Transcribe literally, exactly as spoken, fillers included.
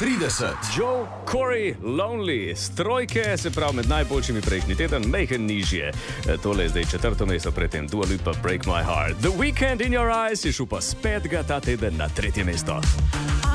trideset. Joe Corey, Lonely, strojke, se pravi med najboljšimi prejšnji teden, mejhen nižje. E, tole je zdaj četrto mesto, predtem Dua Lipa, Break My Heart. The Weekend in Your Eyes je šel pa s petega ta teden na tretje mesto.